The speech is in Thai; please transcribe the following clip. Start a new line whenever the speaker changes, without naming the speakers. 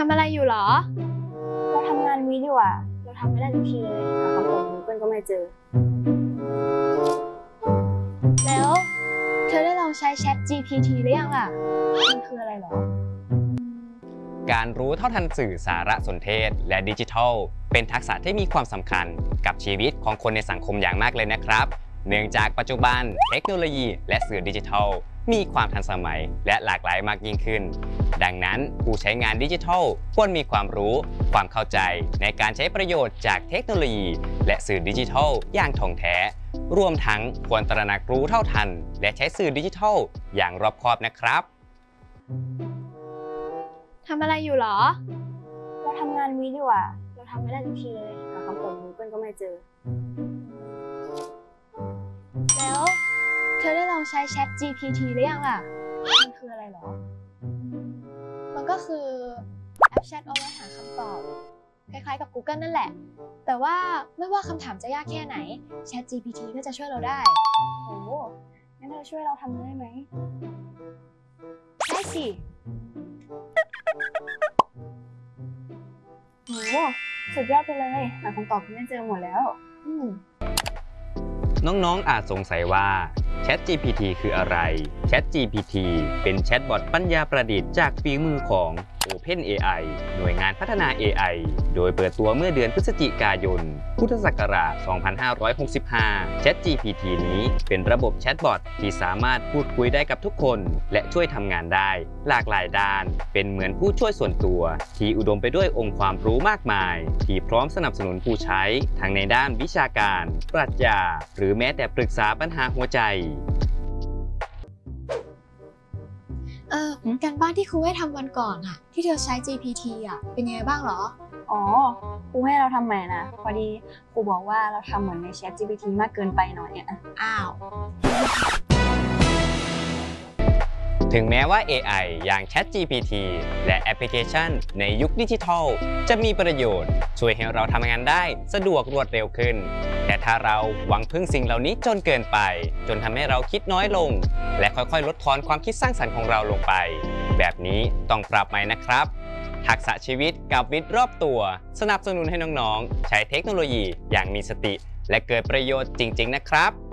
ทำอะไรอยู่หรอ
เราทำงานวิดีโออ่ะเราทำไม่ได้ทุกทีเลยหาคำตอบ Google ก็ไม่เจอ
แล้วเธอได้ลองใช้ Chat GPT หรือยังล่ะมันคืออะไรหรอ
การรู้เท่าทันสื่อสารสนเทศและดิจิทัลเป็นทักษะที่มีความสำคัญกับชีวิตของคนในสังคมอย่างมากเลยนะครับเนื่องจากปัจจุบันเทคโนโลยีและสื่อดิจิทัลมีความทันสมัยและหลากหลายมากยิ่งขึ้นดังนั้นผู้ใช้งานดิจิทัลควรมีความรู้ความเข้าใจในการใช้ประโยชน์จากเทคโนโลยีและสื่อดิจิทัลอย่างถ่องแท้รวมทั้งควรตระหนักรู้เท่าทันและใช้สื่อดิจิทัลอย่างรอบคอบนะครับ
ทำอะไรอยู่หรอ
เราทำงานวิดีโออ่ะเราทำไม่ได้ทุกทีเลยหาคำตอบ Google ก็ไม่เจอ
แล้วเธอได้ลองใช้ Chat GPT หรือยังล่ะมันคืออะไรหรอมันก็คือแอปแชทเอาไว้หาคำตอบคล้ายๆกับ Google นั่นแหละแต่ว่าไม่ว่าคำถามจะยากแค่ไหน Chat GPT ก็จะช่วยเราได้
โอ้งั้นเธอช่วยเราทำได้ไหม
ได้สิ
โอ้สุดยอดไปเลยหาคำตอบไม่เจอหมดแล้ว
น้องๆอาจสงสัยว่า ChatGPT คืออะไร ChatGPT เป็นแชทบอทปัญญาประดิษฐ์จากฝีมือของ OpenAI หน่วยงานพัฒนา AI โดยเปิดตัวเมื่อเดือนพฤศจิกายน พุทธศักราช 2565 ChatGPT นี้เป็นระบบแชทบอทที่สามารถพูดคุยได้กับทุกคนและช่วยทำงานได้หลากหลายด้านเป็นเหมือนผู้ช่วยส่วนตัวที่อุดมไปด้วยองค์ความรู้มากมายที่พร้อมสนับสนุนผู้ใช้ทั้งในด้านวิชาการปรัชญาหรือแม้แต่ปรึกษาปัญหาหัวใจ
การบ้านที่ครูให้ทำวันก่อนอะที่เธอใช้ GPT อะเป็นยังไงบ้างเหรอ
อ๋อครูให้เราทำใหม่นะพอดีครูบอกว่าเราทำเหมือนใน Chat GPT มากเกินไปหน่อยอ่ะ
อ้าว
ถึงแม้ว่า AI อย่าง ChatGPT และแอปพลิเคชันในยุคดิจิทัลจะมีประโยชน์ช่วยให้เราทำงานได้สะดวกรวดเร็วขึ้นแต่ถ้าเราหวังพึ่งสิ่งเหล่านี้จนเกินไปจนทำให้เราคิดน้อยลงและค่อยๆลดทอนความคิดสร้างสรรค์ของเราลงไปแบบนี้ต้องปรับใหม่นะครับทักษะชีวิตกับวิทย์รอบตัวสนับสนุนให้น้องๆใช้เทคโนโลยีอย่างมีสติและเกิดประโยชน์จริงๆนะครับ